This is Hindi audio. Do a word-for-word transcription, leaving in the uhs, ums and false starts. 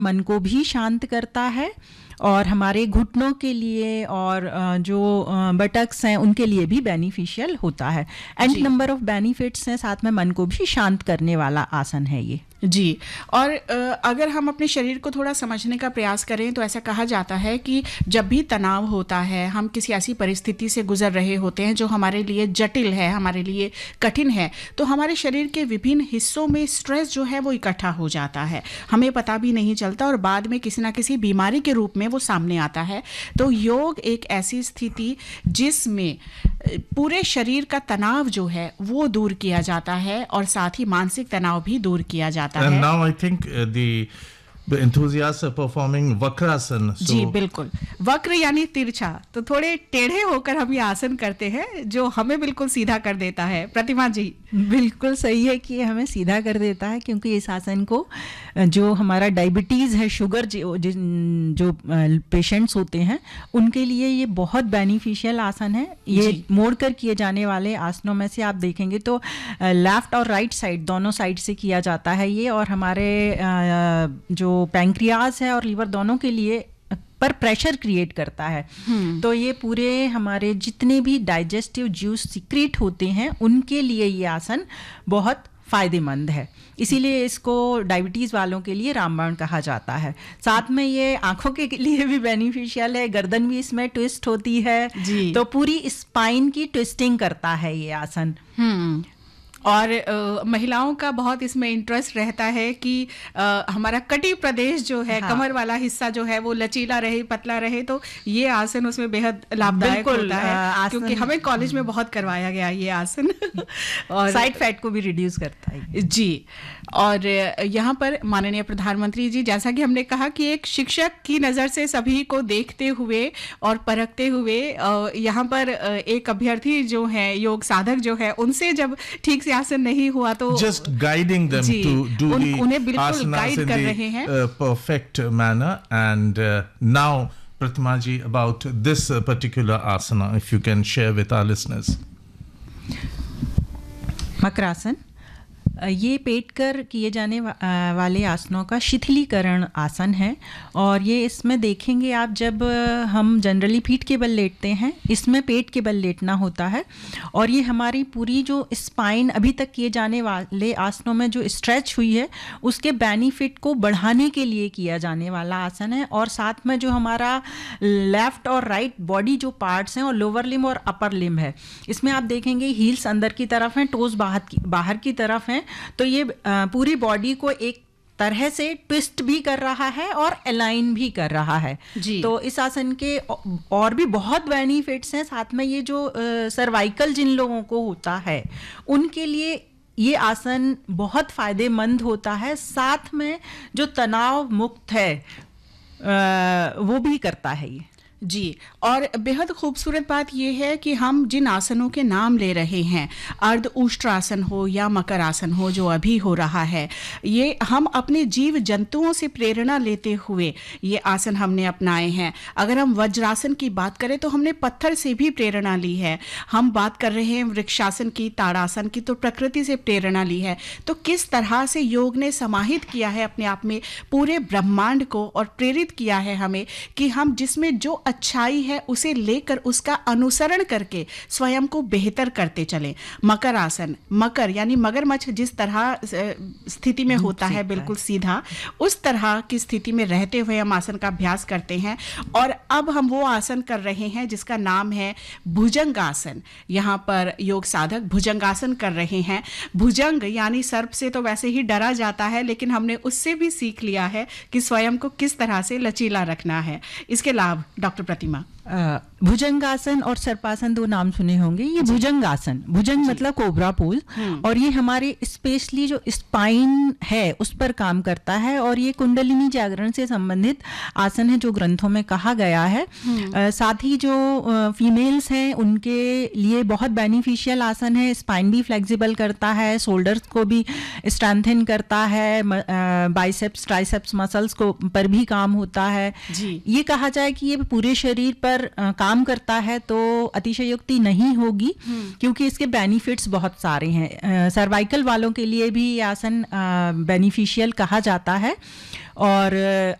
मन को भी शांत करता है और हमारे घुटनों के लिए और जो बटक्स हैं उनके लिए भी बेनिफिशियल होता है। एंड नंबर ऑफ बेनिफिट्स हैं, साथ में मन को भी शांत करने वाला आसन है ये। जी, और अगर हम अपने शरीर को थोड़ा समझने का प्रयास करें तो ऐसा कहा जाता है कि जब भी तनाव होता है, हम किसी ऐसी परिस्थिति से गुजर रहे होते हैं जो हमारे लिए जटिल है, हमारे लिए कठिन है, तो हमारे शरीर के विभिन्न हिस्सों में स्ट्रेस जो है वो इकट्ठा हो जाता है, हमें पता भी नहीं चलता और बाद में किसी ना किसी बीमारी के रूप में वो सामने आता है। तो योग एक ऐसी स्थिति जिसमें पूरे शरीर का तनाव जो है वो दूर किया जाता है और साथ ही मानसिक तनाव भी दूर किया जाता है। And now I think uh, the the enthusiasts are performing Vakrasana. So जी बिल्कुल, वक्र यानी तिरछा, तो थोड़े टेढ़े होकर हम ये आसन करते हैं जो हमें बिल्कुल सीधा कर देता है। प्रतिमा जी बिल्कुल सही है कि हमें सीधा कर देता है, क्योंकि इस आसन को जो हमारा डायबिटीज़ है, शुगर जो जो पेशेंट्स होते हैं उनके लिए ये बहुत बेनिफिशियल आसन है। ये मोड़ कर किए जाने वाले आसनों में से आप देखेंगे तो लेफ्ट और राइट साइड दोनों साइड से किया जाता है ये, और हमारे जो पैंक्रियाज है और लीवर दोनों के लिए पर प्रेशर क्रिएट करता है। तो ये पूरे हमारे जितने भी डाइजेस्टिव जूस सीक्रेट होते हैं उनके लिए ये आसन बहुत फायदेमंद है, इसीलिए इसको डायबिटीज़ वालों के लिए रामबाण कहा जाता है। साथ में ये आंखों के लिए भी बेनिफिशियल है, गर्दन भी इसमें ट्विस्ट होती है जी। तो पूरी स्पाइन की ट्विस्टिंग करता है ये आसन। हम्म और आ, महिलाओं का बहुत इसमें इंटरेस्ट रहता है कि आ, हमारा कटी प्रदेश जो है, हाँ। कमर वाला हिस्सा जो है वो लचीला रहे, पतला रहे, तो ये आसन उसमें बेहद लाभदायक होता है, क्योंकि हमें कॉलेज में बहुत करवाया गया ये आसन और साइड फैट को भी रिड्यूस करता है जी। और यहाँ पर माननीय प्रधानमंत्री जी, जैसा कि हमने कहा कि एक शिक्षक की नज़र से सभी को देखते हुए और परखते हुए, यहाँ पर एक अभ्यर्थी जो है, योग साधक जो है, उनसे जब ठीक से आसन नहीं हुआ तो just guiding them to do उन, the उन्हें बिल्कुल asanas गाइड in कर the रहे हैं uh, perfect manner. And uh, now Pratima ji, about this uh, particular asana, if you can share with our listeners. Makarasana ये पेट कर किए जाने वा, वाले आसनों का शिथिलीकरण आसन है, और ये इसमें देखेंगे आप, जब हम जनरली पीठ के बल लेटते हैं, इसमें पेट के बल लेटना होता है, और ये हमारी पूरी जो स्पाइन अभी तक किए जाने वाले आसनों में जो स्ट्रेच हुई है उसके बेनिफिट को बढ़ाने के लिए किया जाने वाला आसन है। और साथ में जो हमारा लेफ्ट और राइट बॉडी जो पार्ट्स हैं और लोअर लिम्ब और अपर लिम्ब है, इसमें आप देखेंगे हील्स अंदर की तरफ हैं, टोज बाहर की बाहर की तरफ हैं, तो ये पूरी बॉडी को एक तरह से ट्विस्ट भी कर रहा है और अलाइन भी कर रहा है जी। तो इस आसन के और भी बहुत बेनिफिट्स हैं। साथ में ये जो सर्वाइकल जिन लोगों को होता है उनके लिए ये आसन बहुत फायदेमंद होता है। साथ में जो तनाव मुक्त है वो भी करता है ये जी। और बेहद खूबसूरत बात यह है कि हम जिन आसनों के नाम ले रहे हैं, अर्ध उष्ट्रासन हो या मकर आसन हो जो अभी हो रहा है, ये हम अपने जीव जंतुओं से प्रेरणा लेते हुए ये आसन हमने अपनाए हैं। अगर हम वज्रासन की बात करें तो हमने पत्थर से भी प्रेरणा ली है। हम बात कर रहे हैं वृक्षासन की, ताड़ासन की, तो प्रकृति से प्रेरणा ली है। तो किस तरह से योग ने समाहित किया है अपने आप में पूरे ब्रह्मांड को और प्रेरित किया है हमें कि हम जिसमें जो अच्छाई है उसे लेकर उसका अनुसरण करके स्वयं को बेहतर करते चलें। मकर आसन, मकर यानी मगरमच्छ जिस तरह स्थिति में होता है बिल्कुल सीधा, उस तरह की स्थिति में रहते हुए हम आसन का अभ्यास करते हैं। और अब हम वो आसन कर रहे हैं जिसका नाम है भुजंगासन। यहाँ पर योग साधक भुजंगासन कर रहे हैं। भुजंग यानी सर्प से तो वैसे ही डरा जाता है, लेकिन हमने उससे भी सीख लिया है कि स्वयं को किस तरह से लचीला रखना है। इसके लाभ डॉक्टर प्रतिमा। भुजंगासन और सर्पासन दो नाम सुने होंगे। ये भुजंगासन, भुजंग मतलब कोबरा पोज, और ये हमारे स्पेशली जो स्पाइन है उस पर काम करता है, और ये कुंडलिनी जागरण से संबंधित आसन है जो ग्रंथों में कहा गया है। आ, साथ ही जो फीमेल्स हैं उनके लिए बहुत बेनिफिशियल आसन है। स्पाइन भी फ्लेक्सिबल करता है, शोल्डर्स को भी स्ट्रेंथन करता है, बाइसेप्स ट्राइसेप्स मसल्स को पर भी काम होता है जी। ये कहा जाए कि ये पूरे शरीर पर पर आ, काम करता है तो अतिशयोक्ति नहीं होगी, क्योंकि इसके बेनिफिट्स बहुत सारे हैं। सर्वाइकल वालों के लिए भी ये आसन बेनिफिशियल कहा जाता है और